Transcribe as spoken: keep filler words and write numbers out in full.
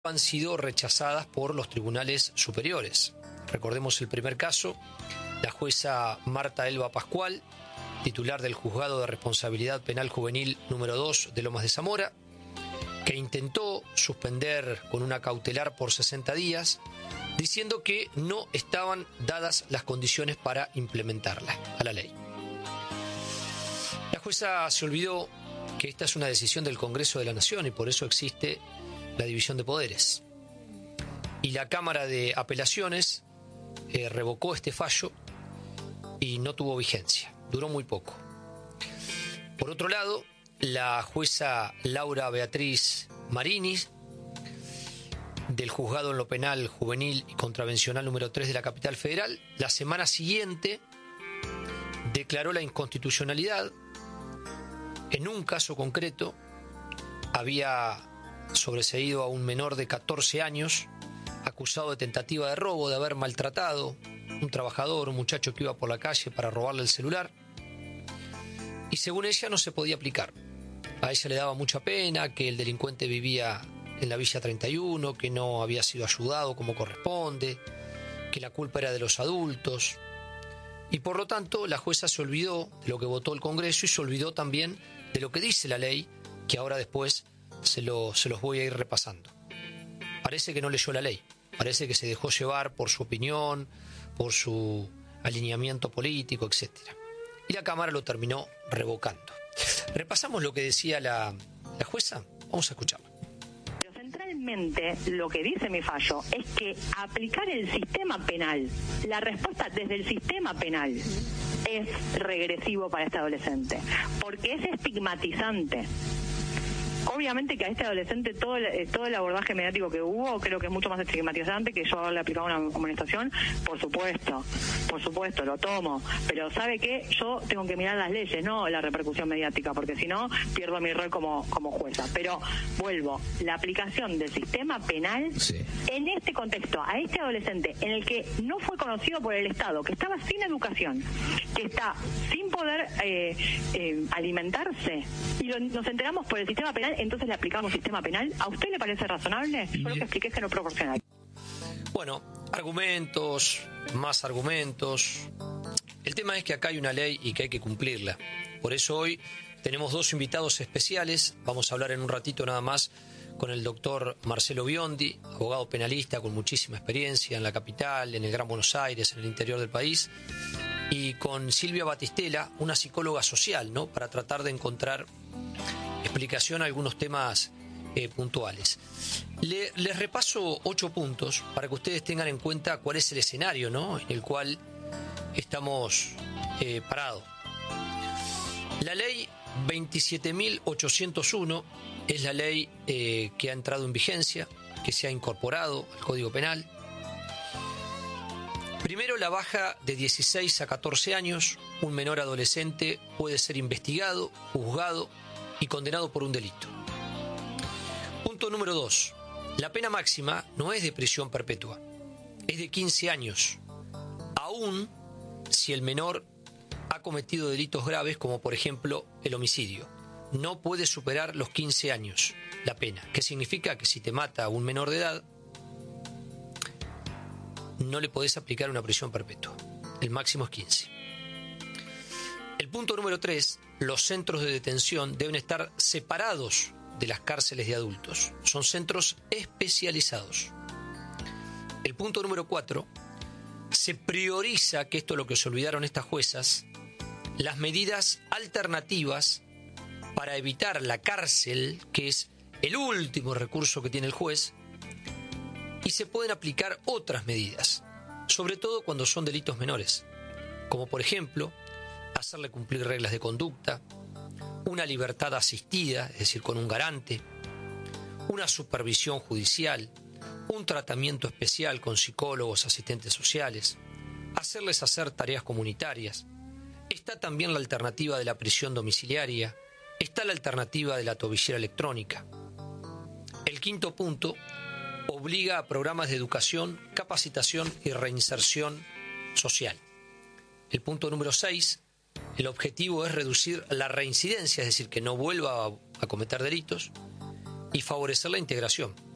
han sido rechazadas por los tribunales superiores. Recordemos el primer caso, la jueza Marta Elba Pascual, titular del Juzgado de Responsabilidad Penal Juvenil número dos de Lomas de Zamora, que intentó suspender con una cautelar por sesenta días, diciendo que no estaban dadas las condiciones para implementarla a la ley. La jueza se olvidó que esta es una decisión del Congreso de la Nación y por eso existe la división de poderes. Y la Cámara de Apelaciones eh, revocó este fallo y no tuvo vigencia, duró muy poco. Por otro lado, la jueza Laura Beatriz Marini, del Juzgado en lo Penal Juvenil y Contravencional número tres de la Capital Federal, la semana siguiente declaró la inconstitucionalidad. En un caso concreto había sobreseído a un menor de catorce años, acusado de tentativa de robo, de haber maltratado un trabajador, un muchacho que iba por la calle para robarle el celular, y según ella no se podía aplicar. A ella le daba mucha pena que el delincuente vivía en la Villa treinta y uno, que no había sido ayudado como corresponde, que la culpa era de los adultos, y por lo tanto la jueza se olvidó de lo que votó el Congreso y se olvidó también de lo que dice la ley, que ahora después se, lo, se los voy a ir repasando. Parece que no leyó la ley, parece que se dejó llevar por su opinión, por su alineamiento político, etcétera. Y la Cámara lo terminó revocando. ¿Repasamos lo que decía la, la jueza? Vamos a escucharlo. Pero centralmente lo que dice mi fallo es que aplicar el sistema penal, la respuesta desde el sistema penal es regresivo para este adolescente, porque es estigmatizante. Obviamente que a este adolescente todo el, todo el abordaje mediático que hubo creo que es mucho más estigmatizante que yo haberle aplicado una amonestación. Por supuesto, por supuesto, lo tomo. Pero ¿sabe qué? Yo tengo que mirar las leyes, no la repercusión mediática, porque si no pierdo mi rol como, como jueza. Pero vuelvo, la aplicación del sistema penal sí. En este contexto, a este adolescente en el que no fue conocido por el Estado, que estaba sin educación, que está sin poder eh, eh, alimentarse, y lo, nos enteramos por el sistema penal, entonces le aplicamos sistema penal. ¿A usted le parece razonable? Yo lo que expliqué es que no es proporcional. Bueno, argumentos, más argumentos. El tema es que acá hay una ley y que hay que cumplirla. Por eso hoy tenemos dos invitados especiales. Vamos a hablar en un ratito nada más con el doctor Marcelo Biondi, abogado penalista con muchísima experiencia en la capital, en el Gran Buenos Aires, en el interior del país, y con Silvia Batistela, una psicóloga social, ¿no?, para tratar de encontrar explicación a algunos temas eh, puntuales. Le, les repaso ocho puntos para que ustedes tengan en cuenta cuál es el escenario, ¿no?, en el cual estamos eh, parados. La ley veintisiete mil ochocientos uno es la ley eh, que ha entrado en vigencia, que se ha incorporado al Código Penal. Primero, la baja de dieciséis a catorce años. Un menor adolescente puede ser investigado, juzgado y condenado por un delito. Punto número dos. La pena máxima no es de prisión perpetua, es de quince años, aun si el menor ha cometido delitos graves como por ejemplo el homicidio. No puede superar los quince años la pena, que significa que si te mata a un menor de edad, no le podés aplicar una prisión perpetua. El máximo es quince. El punto número tres, los centros de detención deben estar separados de las cárceles de adultos. Son centros especializados. El punto número cuatro, se prioriza, que esto es lo que se olvidaron estas juezas, las medidas alternativas para evitar la cárcel, que es el último recurso que tiene el juez, y se pueden aplicar otras medidas, sobre todo cuando son delitos menores, como por ejemplo hacerle cumplir reglas de conducta, una libertad asistida, es decir, con un garante, una supervisión judicial, un tratamiento especial con psicólogos, asistentes sociales, hacerles hacer tareas comunitarias. Está también la alternativa de la prisión domiciliaria, está la alternativa de la tobillera electrónica. El quinto punto obliga a programas de educación, capacitación y reinserción social. El punto número seis, el objetivo es reducir la reincidencia, es decir, que no vuelva a, a cometer delitos y favorecer la integración.